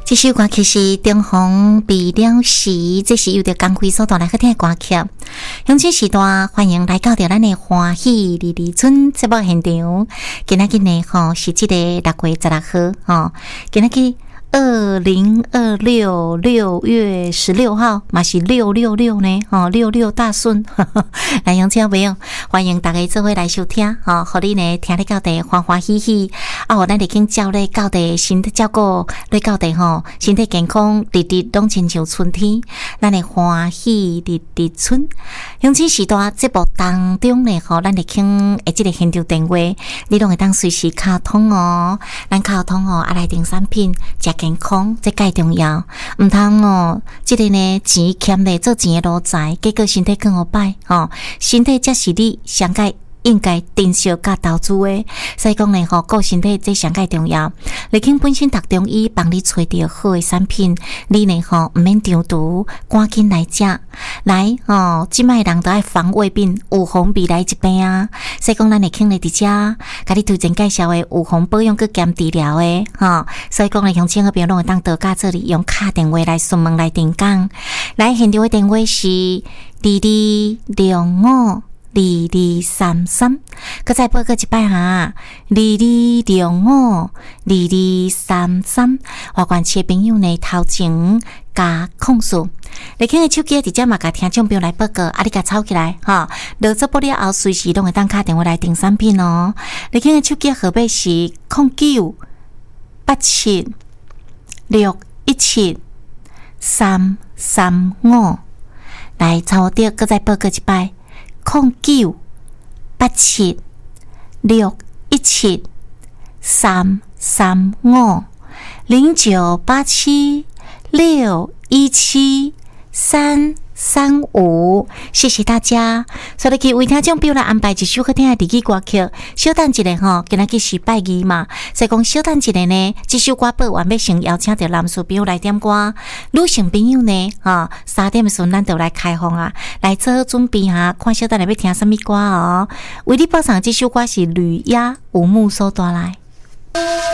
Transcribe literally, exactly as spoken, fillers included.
这首歌曲是《东风未了时》，这是由着江辉所带来好听的歌曲。乡亲时代，欢迎来到着咱的欢喜二二村节目现场。今仔日呢，吼是这个六月十六号，吼，今仔日二零二六六月十六号，嘛是六六六呢，吼六六大顺。来，乡亲朋友，欢迎大家做伙来收听，吼，互你呢听得到地欢欢喜喜。啊，互咱嚟经照咧到地身体照顾，咧到地吼身体健康，日日拢亲像春天。咱的欢喜日日春，乡亲时代节目当中呢，吼，咱嚟听诶，即个现场电话，你拢会当随时卡通哦。咱卡通哦，啊来订产品，食健康，这介重要。毋通哦，即个呢钱欠咧做钱的路财，结果身体更好歹吼，身体才是你上界应该珍惜甲投资的，所以讲呢，吼，顾身体这上介重要。立庆本身读中医，帮你找到好的产品，你呢吼唔免中毒，赶紧来食。来吼，即摆人都爱防胃病，有防未来一病啊。所以讲，咱立庆咧伫遮，甲你推荐介绍的有防保养佮兼治疗的，吼。所以讲呢，乡亲好朋友拢会当到家这里用卡电话来询问来订购。来现场的电话是二二六五。二二三三，搁再报个一摆哈，二二六五二二三三，华关切朋友呢头前加控诉，你看个手机直接嘛甲听众朋友来报告，啊你甲抄起来哈，落做报了后随时拢会当打电话来订产品哦。你看个手机号码是零九八七六一七三三五，来抄掉，搁再报个一摆。零九八七六一七三三五零九八七六一七三三五，谢谢大家。所以去为听众朋友来安排一首好听的日语歌曲。小等一下吼，今仔日是拜二嘛，所以讲小等一下呢，这首歌播完要先邀请到男士朋友来点歌，女性朋友呢，哈，三点的时候咱就来开放啊，来做好准备哈，看小等下要听什么歌哦。为你播上这首歌是吕亚吴木所带来。